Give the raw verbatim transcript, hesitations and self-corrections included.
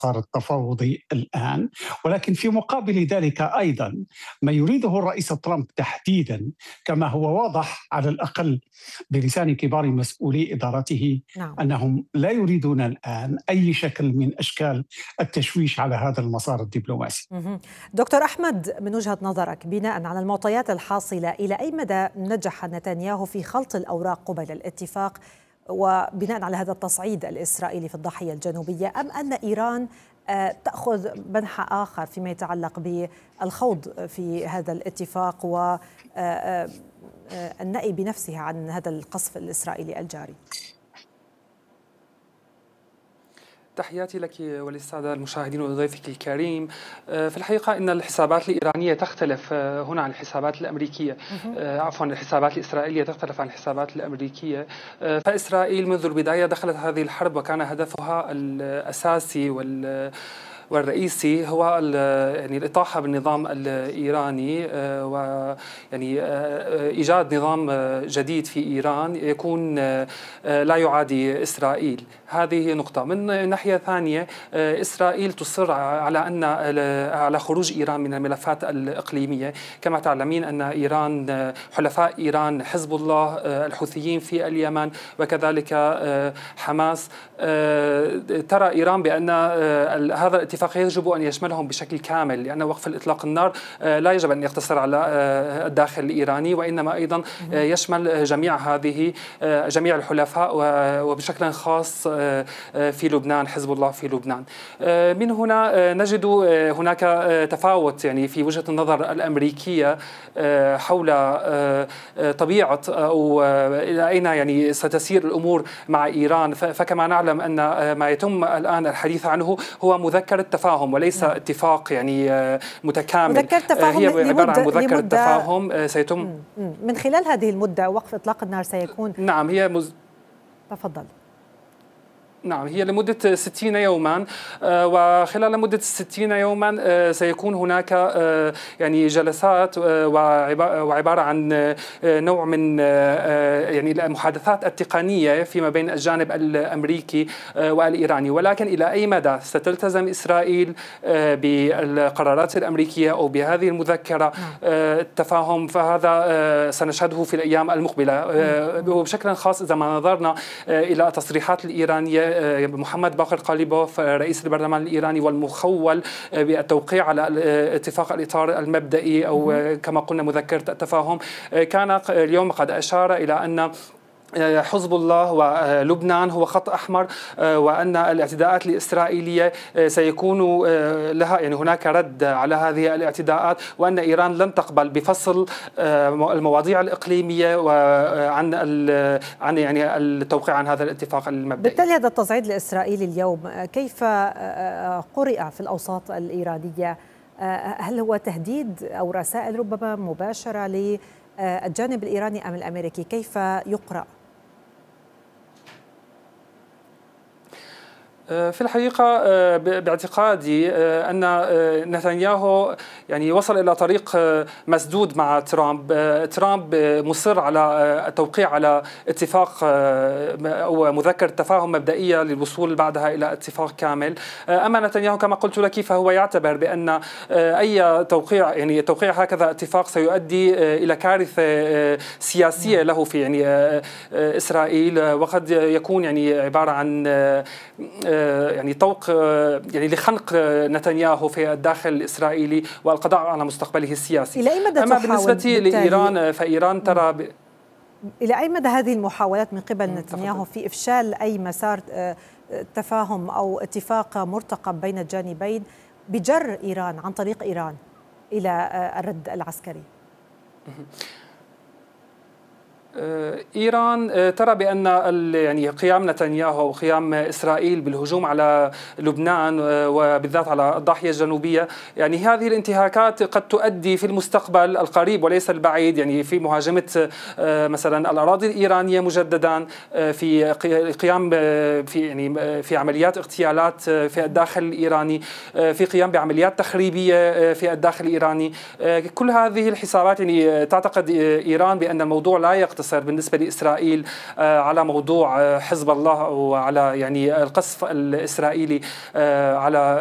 المسار التفاوضي الآن، ولكن في مقابل ذلك أيضا ما يريده الرئيس ترامب تحديدا كما هو واضح على الأقل بلسان كبار مسؤولي إدارته نعم. أنهم لا يريدون الآن أي شكل من أشكال التشويش على هذا المسار الدبلوماسي. دكتور أحمد، من وجهة نظرك بناء على المعطيات الحاصلة إلى أي مدى نجح نتنياهو في خلط الأوراق قبل الاتفاق وبناء على هذا التصعيد الإسرائيلي في الضاحية الجنوبية، أم أن إيران تأخذ منحى آخر فيما يتعلق بالخوض في هذا الاتفاق والنأي بنفسها عن هذا القصف الإسرائيلي الجاري؟ تحياتي لك وللسادة المشاهدين وضيفك الكريم. في الحقيقة إن الحسابات الإيرانية تختلف هنا عن الحسابات الأمريكية، عفوا الحسابات الإسرائيلية تختلف عن الحسابات الأمريكية. فإسرائيل منذ البداية دخلت هذه الحرب وكان هدفها الأساسي وال والرئيسي هو يعني الإطاحة بالنظام الإيراني ويعني إيجاد نظام جديد في إيران يكون لا يعادي إسرائيل. هذه نقطة. من ناحية ثانية إسرائيل تصر على أن على خروج إيران من الملفات الإقليمية. كما تعلمين أن إيران حلفاء إيران حزب الله، الحوثيين في اليمن، وكذلك حماس. ترى إيران بأن هذا الاتفاق يجب أن يشملهم بشكل كامل، لأن وقف الإطلاق النار لا يجب أن يقتصر على الداخل الإيراني، وإنما أيضا يشمل جميع هذه جميع الحلفاء، وبشكل خاص في لبنان حزب الله في لبنان. من هنا نجد هناك تفاوت يعني في وجهة النظر الأمريكية حول طبيعة أو إلى أين يعني ستسير الأمور مع إيران. فكما نعلم أن ما يتم الآن الحديث عنه هو مذكرة تفاهم وليس نعم. اتفاق يعني متكامل. مذكرة تفاهم هي عبارة عن مذكرة لمدة تفاهم سيتم من خلال هذه المدة. وقف إطلاق النار سيكون نعم هي مز... تفضل. نعم هي لمدة ستين يوما، وخلال مدة ستين يوما سيكون هناك يعني جلسات وعبارة عن نوع من يعني المحادثات التقنية فيما بين الجانب الأمريكي والإيراني. ولكن إلى أي مدى ستلتزم إسرائيل بالقرارات الأمريكية أو بهذه المذكرة التفاهم، فهذا سنشهده في الأيام المقبلة. وبشكل خاص إذا ما نظرنا إلى التصريحات الإيرانية، محمد باقر قاليبوف رئيس البرلمان الإيراني والمخول بالتوقيع على اتفاق الإطار المبدئي أو كما قلنا مذكرة التفاهم، كان اليوم قد أشار إلى أن حزب الله ولبنان هو خط أحمر، وأن الاعتداءات الإسرائيلية سيكون لها يعني هناك رد على هذه الاعتداءات، وأن إيران لن تقبل بفصل المواضيع الإقليمية وعن عن يعني التوقيع عن هذا الاتفاق المبدئي. بالتالي هذا التصعيد الإسرائيلي اليوم كيف قرئ في الأوساط الإيرانية؟ هل هو تهديد أو رسائل ربما مباشرة للجانب الإيراني أم الأمريكي؟ كيف يقرأ؟ في الحقيقة باعتقادي أن نتنياهو يعني وصل إلى طريق مسدود مع ترامب. ترامب مصر على التوقيع على اتفاق أو مذكرة تفاهم مبدئية للوصول بعدها إلى اتفاق كامل. أما نتنياهو كما قلت لك فهو يعتبر بأن أي توقيع يعني توقيع هكذا اتفاق سيؤدي إلى كارثة سياسية له في يعني إسرائيل، وقد يكون يعني عبارة عن يعني طوق يعني لخنق نتنياهو في الداخل الإسرائيلي والقضاء على مستقبله السياسي. إلى أي مدى أما بالنسبة لإيران فإيران ترى ب... إلى أي مدى هذه المحاولات من قبل نتنياهو في إفشال أي مسار تفاهم أو اتفاق مرتقب بين الجانبين بجر إيران عن طريق إيران إلى الرد العسكري؟ إيران ترى بأن يعني قيام نتنياهو وقيام إسرائيل بالهجوم على لبنان وبالذات على الضاحية الجنوبية، يعني هذه الانتهاكات قد تؤدي في المستقبل القريب وليس البعيد يعني في مهاجمة مثلا الأراضي الإيرانية مجددا، في قيام في يعني في عمليات اغتيالات في الداخل الإيراني، في قيام بعمليات تخريبية في الداخل الإيراني. كل هذه الحسابات يعني تعتقد إيران بأن الموضوع لا يقتصر يختصر بالنسبة لإسرائيل على موضوع حزب الله وعلى يعني القصف الإسرائيلي على